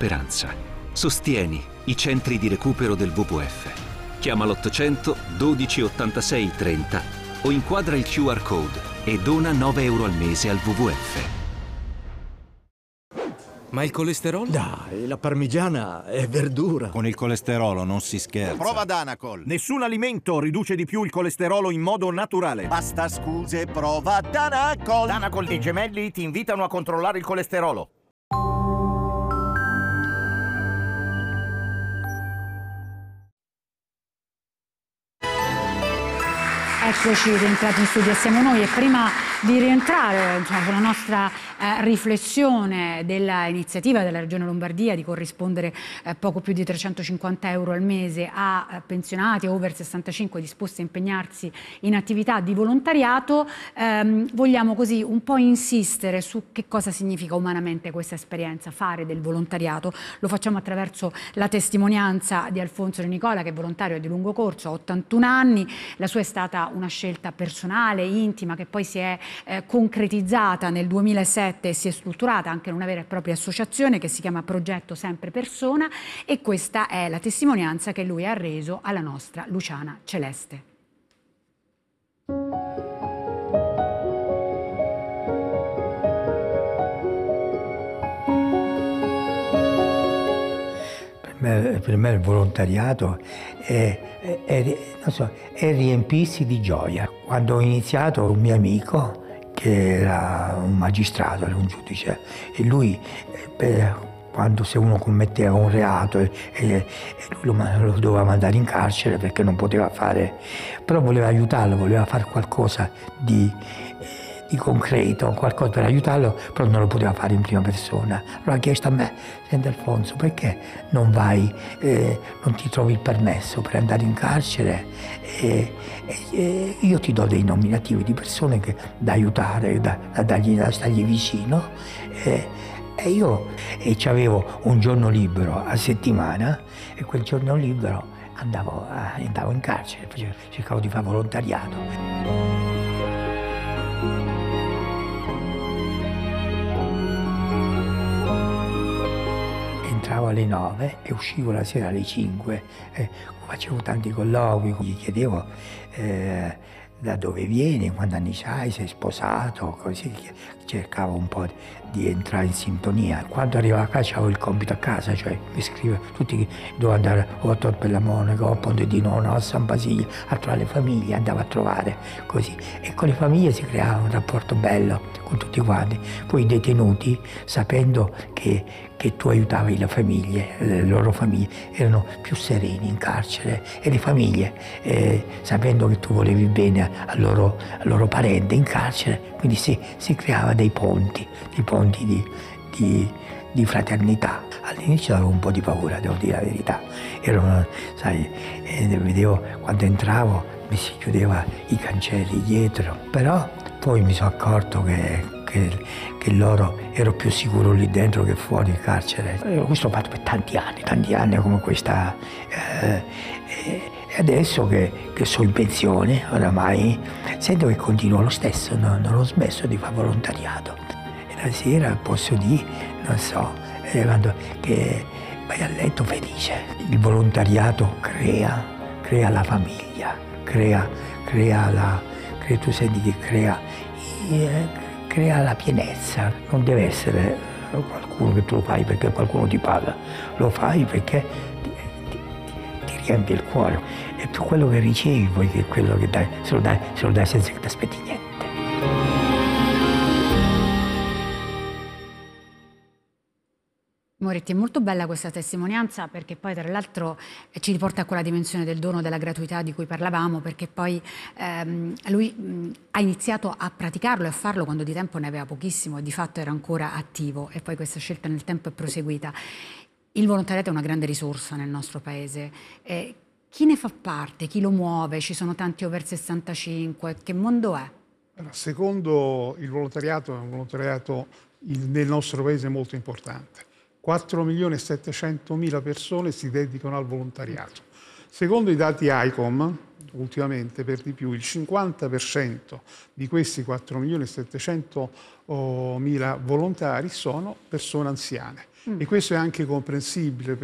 speranza. Sostieni i centri di recupero del WWF. Chiama l'800 12 86 30 o inquadra il QR code e dona 9 euro al mese al WWF. Ma il colesterolo? Dai, la parmigiana è verdura. Con il colesterolo non si scherza. Prova Danacol. Nessun alimento riduce di più il colesterolo in modo naturale. Basta scuse, prova Danacol. Danacol e i gemelli ti invitano a controllare il colesterolo. Eccoci rientrati in studio, siamo noi, e prima di rientrare sulla nostra riflessione dell'iniziativa della Regione Lombardia di corrispondere poco più di 350 euro al mese a pensionati over 65 disposti a impegnarsi in attività di volontariato, vogliamo così un po' insistere su che cosa significa umanamente questa esperienza, fare del volontariato. Lo facciamo attraverso la testimonianza di Alfonso Di Nicola, che è volontario di lungo corso, ha 81 anni, la sua è stata una scelta personale, intima, che poi si è concretizzata nel 2007 e si è strutturata anche in una vera e propria associazione che si chiama Progetto Sempre Persona, e questa è la testimonianza che lui ha reso alla nostra Luciana Celeste. Per me il volontariato è riempirsi di gioia. Quando ho iniziato, un mio amico che era un magistrato, era un giudice, e lui quando se uno commetteva un reato lui lo doveva mandare in carcere perché non poteva fare, però voleva aiutarlo, voleva fare qualcosa di concreto, qualcosa per aiutarlo, però non lo poteva fare in prima persona. Allora ha chiesto a me: senti Alfonso, perché non vai, non ti trovi il permesso per andare in carcere? Io ti do dei nominativi di persone da aiutare, da stargli vicino. E io avevo un giorno libero a settimana, e quel giorno libero andavo in carcere, cercavo di fare volontariato. Entravo alle 9 e uscivo la sera alle 5, facevo tanti colloqui, gli chiedevo da dove vieni, quanti anni hai, sei sposato, così cercavo un po' di entrare in sintonia. Quando arrivavo a casa avevo il compito a casa, cioè mi scrivevo tutti, dovevo andare o a Tor Bella Monaca, o a Ponte di Nona, o a San Basilio, a trovare le famiglie, andavo a trovare così. E con le famiglie si creava un rapporto bello con tutti quanti. Poi i detenuti, sapendo che tu aiutavi le famiglie, le loro famiglie, erano più sereni in carcere, e le famiglie, sapendo che tu volevi bene al loro parente in carcere, quindi si creava dei ponti di fraternità. All'inizio avevo un po' di paura, devo dire la verità. Vedevo quando entravo mi si chiudeva i cancelli dietro, però poi mi sono accorto che loro ero più sicuro lì dentro che fuori il carcere. Questo l'ho fatto per tanti anni come questa. E adesso che sono in pensione, oramai, sento che continuo lo stesso, non ho smesso di fare volontariato. E la sera posso dire, non so, che vai a letto felice. Il volontariato crea la famiglia, tu senti che crea la pienezza. Non deve essere qualcuno che tu lo fai perché qualcuno ti paga, lo fai perché ti riempie il cuore. È più quello che ricevi poi che quello che dai, se lo dai senza che ti aspetti niente. Moretti, è molto bella questa testimonianza, perché poi tra l'altro ci riporta a quella dimensione del dono, della gratuità di cui parlavamo, perché poi lui ha iniziato a praticarlo e a farlo quando di tempo ne aveva pochissimo e di fatto era ancora attivo, e poi questa scelta nel tempo è proseguita. Il volontariato è una grande risorsa nel nostro paese. Chi ne fa parte? Chi lo muove? Ci sono tanti over 65? Che mondo è? Secondo il volontariato, è un volontariato nel nostro paese molto importante. 4.700.000 persone si dedicano al volontariato. Secondo i dati ICOM, ultimamente per di più, il 50% di questi 4.700.000 volontari sono persone anziane. E questo è anche comprensibile.